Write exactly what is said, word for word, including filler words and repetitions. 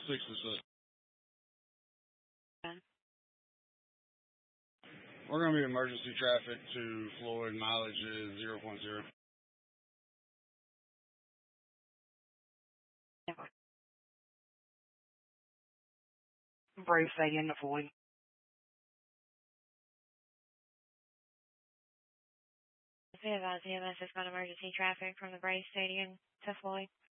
six to six. Okay. We're going to be emergency traffic to Floyd. Mileage is zero point zero. Brave Stadium to Floyd. C M S has got emergency traffic from the Brave Stadium to Floyd.